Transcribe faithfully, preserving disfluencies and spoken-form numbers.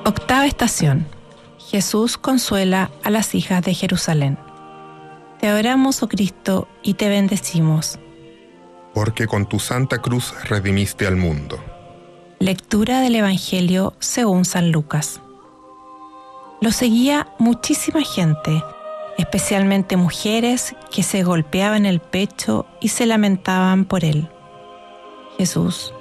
Octava estación. Jesús consuela a las hijas de Jerusalén. Te adoramos, oh Cristo, y te bendecimos. Porque con tu santa cruz redimiste al mundo. Lectura del Evangelio según San Lucas. Lo seguía muchísima gente, especialmente mujeres que se golpeaban el pecho y se lamentaban por él. Jesús,